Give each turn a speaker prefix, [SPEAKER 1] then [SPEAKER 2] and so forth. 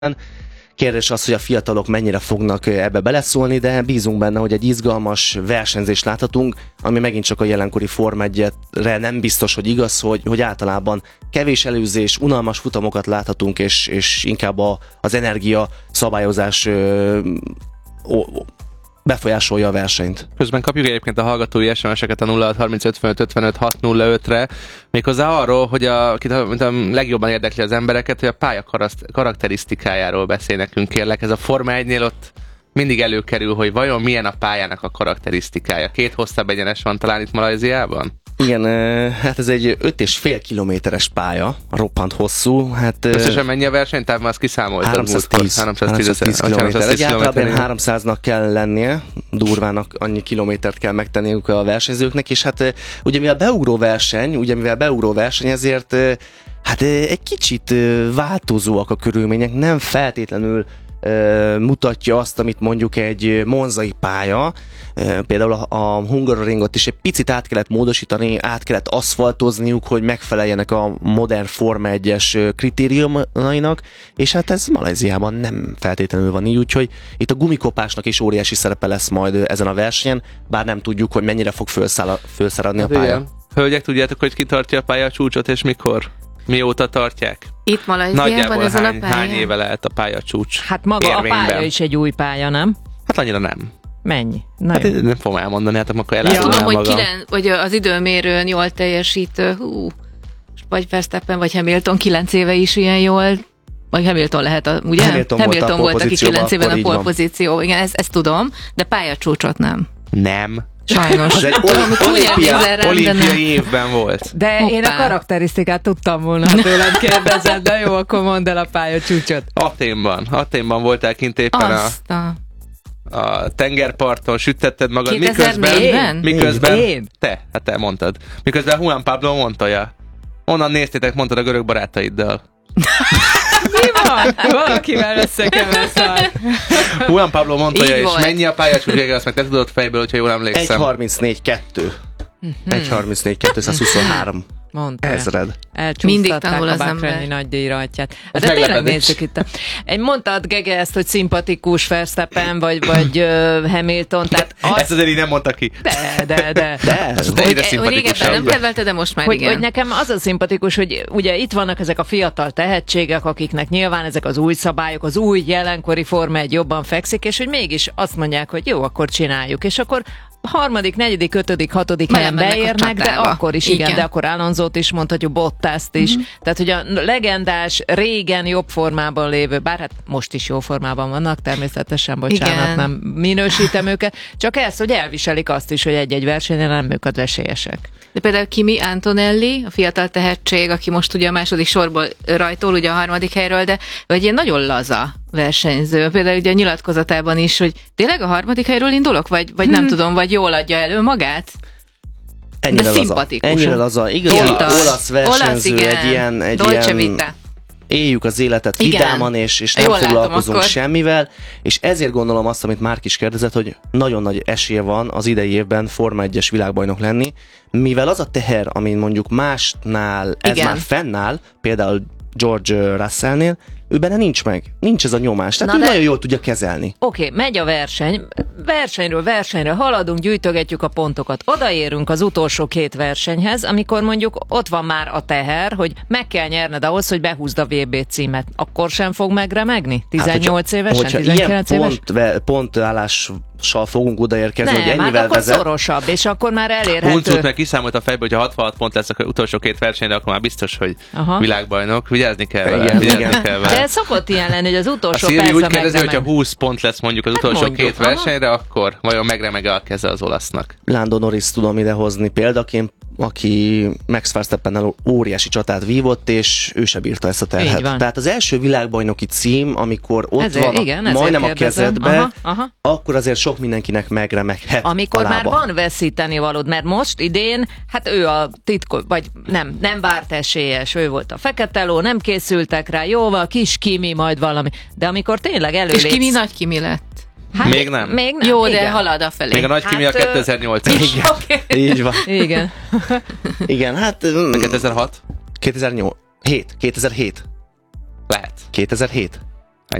[SPEAKER 1] Kérdés az, hogy a fiatalok mennyire fognak ebbe beleszólni, de bízunk benne, hogy egy izgalmas versenyzést láthatunk, ami megint csak a jelenkori Forma 1-re nem biztos, hogy igaz, hogy általában kevés előzés, unalmas futamokat láthatunk, és inkább az energia szabályozás befolyásolja a versenyt.
[SPEAKER 2] Közben kapjuk egyébként a hallgatói SMS-eket a 0630 55 55 605-re, méghozzá arról, hogy amit a legjobban érdekli az embereket, hogy a pálya karakterisztikájáról beszél nekünk, kérlek. Ez a Forma 1-nél ott mindig előkerül, hogy vajon milyen a pályának a karakterisztikája. 2 hosszabb egyenes van talán itt Malajziában?
[SPEAKER 1] Igen, hát ez egy 5,5 kilométeres pálya, roppant hosszú. Hát,
[SPEAKER 2] összesen mennyi a versenytáv, már azt kiszámoltad?
[SPEAKER 1] 310 kilométer. Egyáltalán 300-nak kell lennie, durvának annyi kilométert kell megtenniük a versenyzőknek, és hát ugye mivel beugró verseny, ezért hát egy kicsit változóak a körülmények, nem feltétlenül mutatja azt, amit mondjuk egy monzai pálya. Például a Hungaroringot is egy picit át kellett módosítani, át kellett aszfaltozniuk, hogy megfeleljenek a modern Forma 1-es kritériumainak, és hát ez Malajziában nem feltétlenül van így, úgyhogy itt a gumikopásnak is óriási szerepe lesz majd ezen a versenyen, bár nem tudjuk, hogy mennyire fog felszáradni a pálya.
[SPEAKER 2] Hölgyek, tudjátok, hogy ki tartja a pályacsúcsot, és mikor? Mióta tartják?
[SPEAKER 3] Itt Malajziában ezen a pályán?
[SPEAKER 2] Hány éve lehet a pályacsúcs?
[SPEAKER 4] Hát maga érvényben. A pálya is egy új pálya, nem?
[SPEAKER 2] Hát annyira nem.
[SPEAKER 4] Mennyi?
[SPEAKER 2] Hát nem fogom elmondani, hát akkor elárulnám
[SPEAKER 3] magam. Tudom, hogy az időmérőn jól teljesítő, vagy Verstappen, vagy Hamilton 9 éve is ilyen jól, vagy Hamilton lehet, ugye? Hamilton volt, aki 9 éven a polpozíció. Igen, ezt tudom, de pályacsúcsot nem.
[SPEAKER 2] Nem.
[SPEAKER 3] Sajnos.
[SPEAKER 2] Olimpiai évben volt.
[SPEAKER 4] De hoppá. Én a karakterisztikát tudtam volna, ha tőled kérdezed, de jó, akkor mondd el a pályacsúcsot.
[SPEAKER 2] Aténban voltál kint éppen a tengerparton, sütetted magad, miközben te mondtad. Miközben Juan Pablo Montoya. Onnan néztétek, mondtad a görög barátaiddal.
[SPEAKER 4] Mi van? Valakivel összekeversz.
[SPEAKER 2] Juan Pablo Montoya, és mennyi a pályacsúcs vége, azt meg te tudod fejből, hogyha jól emlékszem.
[SPEAKER 1] 1.34.2. 1.34.223.
[SPEAKER 4] Mondta.
[SPEAKER 1] Ezred.
[SPEAKER 3] Mindig tanul az ember.
[SPEAKER 4] Nagy díjrajtját. De tényleg nézzük itt. Mondtad, Gege, ezt, hogy szimpatikus Verstappen, vagy Hamilton. Tehát
[SPEAKER 2] ezt azért így nem mondta ki.
[SPEAKER 4] De.
[SPEAKER 3] Hogy régebben nem kedvelte, de most már igen.
[SPEAKER 4] Hogy nekem az a szimpatikus, hogy ugye itt vannak ezek a fiatal tehetségek, akiknek nyilván ezek az új szabályok, az új jelenkori Forma 1 jobban fekszik, és hogy mégis azt mondják, hogy jó, akkor csináljuk. És akkor 3., 4., 5., 6. helyen beérnek, de akkor is, igen, de akkor Alonsót is mondhatjuk, Bottaszt is. Tehát, hogy a legendás, régen jobb formában lévő, bár hát most is jó formában vannak, természetesen, bocsánat, igen. Nem minősítem őket, csak ez, hogy elviselik azt is, hogy egy-egy versenyen nem ők az esélyesek.
[SPEAKER 3] De például Kimi Antonelli, a fiatal tehetség, aki most ugye a második sorból rajtol, ugye a 3. helyről, de vagy ilyen nagyon laza versenyző. Például ugye a nyilatkozatában is, hogy tényleg a 3. helyről indulok, vagy nem tudom, vagy jól adja elő magát?
[SPEAKER 1] Ennyire laza.
[SPEAKER 3] Szimpatikus.
[SPEAKER 1] Ennyire laza. Igaz, olasz versenyző, egy ilyen éljük az életet vidáman, és nem foglalkozunk semmivel, és ezért gondolom azt, amit Márk is kérdezett, hogy nagyon nagy esélye van az idei évben Forma 1-es világbajnok lenni, mivel az a teher, amin mondjuk másnál ez már fennáll, például George Russellnél, ő benne nincs meg. Nincs ez a nyomás. Tehát ő nagyon jól tudja kezelni.
[SPEAKER 4] Oké, megy a verseny. Versenyről versenyre haladunk, gyűjtögetjük a pontokat. Odaérünk az utolsó 2 versenyhez, amikor mondjuk ott van már a teher, hogy meg kell nyerned ahhoz, hogy behúzd a VB címet. Akkor sem fog megremegni? 18 évesen, 19 éves?
[SPEAKER 1] Pontállással fogunk odaérkezni, hogy ennyivel
[SPEAKER 4] akkor
[SPEAKER 1] vezet.
[SPEAKER 4] Szorosabb, és akkor már elérhető.
[SPEAKER 2] Huncut meg kiszámolt a fejbe, hogy ha 66 pont lesz az utolsó 2 versenyre, akkor már biztos, hogy világbajnok. Vigyázni kell vele.
[SPEAKER 4] De szokott ilyen lenni, hogy az utolsó
[SPEAKER 2] percben
[SPEAKER 4] megremeg.
[SPEAKER 2] úgy kérdezi, hogyha 20 pont lesz mondjuk az utolsó 2 versenyre, akkor vajon megremeg a keze az olasznak?
[SPEAKER 1] Lando Norris tudom idehozni példaként, aki Max Verstappennel óriási csatát vívott, és ő se bírta ezt a terhet. Tehát az első világbajnoki cím, amikor ott van majdnem a kezedbe, akkor azért sok mindenkinek megremeghet.
[SPEAKER 4] Amikor már van veszíteni valód, mert most idén, hát ő a titkos, vagy nem várt esélyes, ő volt a fekete ló, nem készültek rá, jóval, kis Kimi, majd valami. De amikor tényleg előlépsz...
[SPEAKER 3] És Kimi nagy Kimi lett.
[SPEAKER 4] Hát,
[SPEAKER 2] még nem.
[SPEAKER 3] Jó, de halad a felé.
[SPEAKER 2] Még a nagy Kimi a 2008.
[SPEAKER 1] Így van.
[SPEAKER 4] Igen.
[SPEAKER 1] Igen, hát...
[SPEAKER 2] 2006?
[SPEAKER 1] 2008. 2007.
[SPEAKER 2] Lehet.
[SPEAKER 1] 2007.